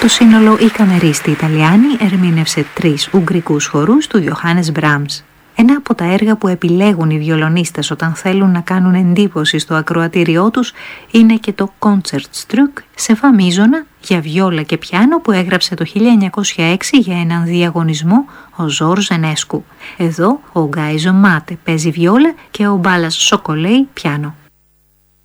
Το σύνολο «Οι Καμερίστοι Ιταλιάνοι» ερμήνευσε 3 ουγγρικούς χορούς του Johannes Brahms. Ένα από τα έργα που επιλέγουν οι βιολονίστες όταν θέλουν να κάνουν εντύπωση στο ακροατήριό τους είναι και το Concertstück σε φα μείζωνα για βιόλα και πιάνο που έγραψε το 1906 για έναν διαγωνισμό ο Ζορζ Ενέσκου. Εδώ ο Γκάιζο Μάτε παίζει βιόλα και ο Μπάλας Σοκολέι πιάνο.